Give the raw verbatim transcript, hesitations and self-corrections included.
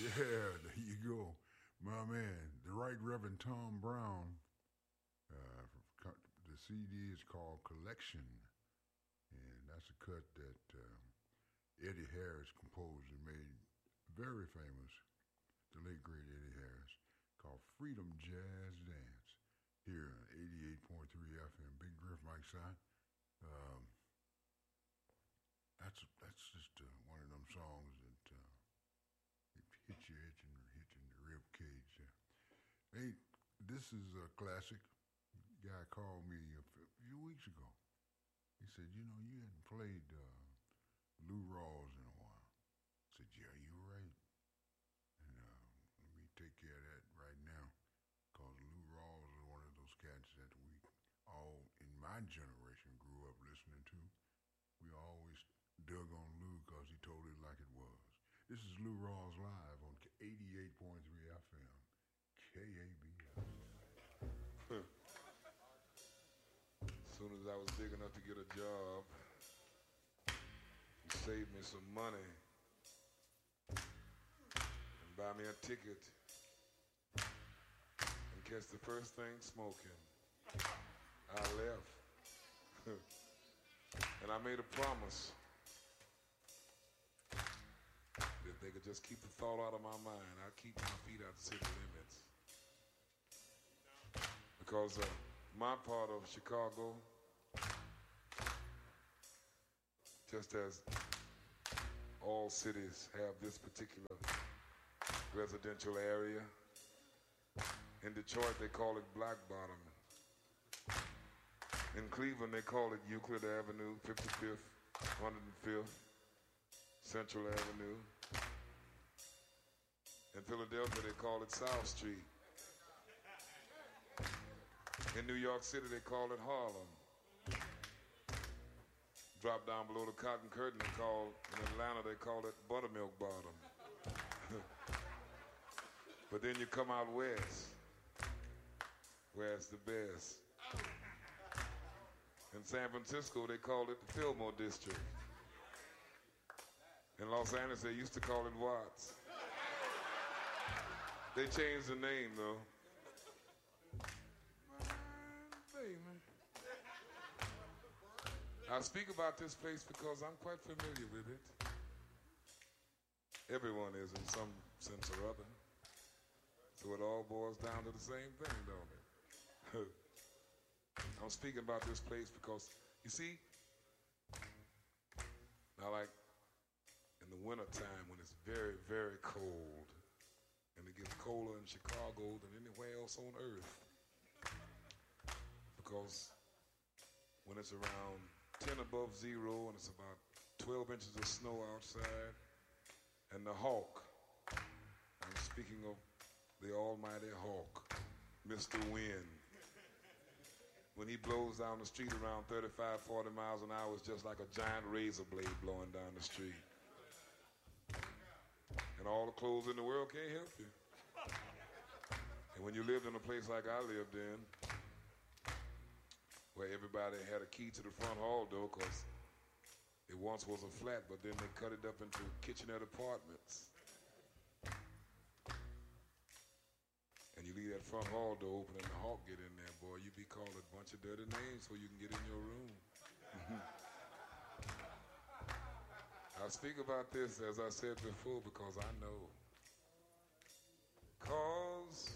Yeah, there you go. My man, the Right Reverend Tom Brown. Uh, the C D is called Collection, and that's a cut that um, Eddie Harris composed and made very famous, the late great Eddie Harris, called Freedom Jazz Dance, here on eighty-eight point three F M. Big Griff, Mike Side. Um, that's that's just uh, one of them songs that uh, it hits you, hits you, hits you in the rib cage. Uh, hey, this is a classic. A guy called me a few weeks ago. He said, you know, you hadn't played uh, Lou Rawls in a while. I said, yeah, you're right. And uh, let me take care of that right now. Because Lou Rawls is one of those cats that we all, in my generation, grew up listening to. We always dug on Lou because he told it like it was. This is Lou Rawls Live on eighty-eight point three F M, K A B S. As soon as I was big enough to get a job, he saved me some money and buy me a ticket and catch the first thing smoking. I left. And I made a promise that they could just keep the thought out of my mind. I'd keep my feet out of city limits. Because uh, my part of Chicago, just as all cities have this particular residential area, in Detroit they call it Black Bottom. In Cleveland they call it Euclid Avenue, fifty-fifth, one hundred fifth, Central Avenue. In Philadelphia they call it South Street. In New York City they call it Harlem. Drop down below the Cotton Curtain they call, in Atlanta they call it Buttermilk Bottom. But then you come out west, where it's the best. In San Francisco they call it the Fillmore District. In Los Angeles they used to call it Watts. They changed the name though. Man. I speak about this place because I'm quite familiar with it. Everyone is in some sense or other. So it all boils down to the same thing, don't it? I'm speaking about this place because, you see, now like in the wintertime when it's very, very cold, and it gets colder in Chicago than anywhere else on earth, because when it's around ten above zero and it's about twelve inches of snow outside, and the hawk, I'm speaking of the almighty hawk, Mister Wind, when he blows down the street around thirty-five, forty miles an hour, it's just like a giant razor blade blowing down the street. And all the clothes in the world can't help you. And when you lived in a place like I lived in, where everybody had a key to the front hall door because it once was a flat, but then they cut it up into kitchenette apartments. And you leave that front hall door open and the hawk get in there, boy, you be called a bunch of dirty names so you can get in your room. I speak about this, as I said before, because I know. Cause